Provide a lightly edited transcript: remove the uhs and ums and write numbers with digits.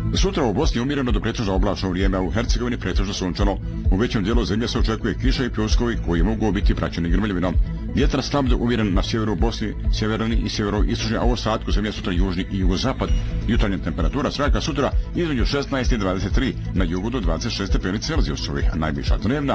Sutra u Bosni umjereno do pretežno oblačno vrijeme, a u Hercegovini pretežno sunčano. U većem dijelu zemlje se očekuje kiša i pljuskovi koji mogu biti praćeni grmljavinom. Vjetar slab do umjeren na sjeveru Bosni, sjeverni i sjeveroistočni, a u ostatku zemlje sutra južni i jugozapad. Jutarnja temperatura zraka sutra između 16 i 23, na jugu do 26 stepeni Celzijusovih, a najviša dnevna